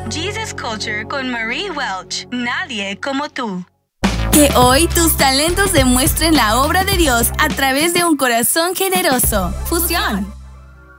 Jesus Culture con Marie Welch. Nadie como tú. Que hoy tus talentos demuestren la obra de Dios a través de un corazón generoso. Fusión.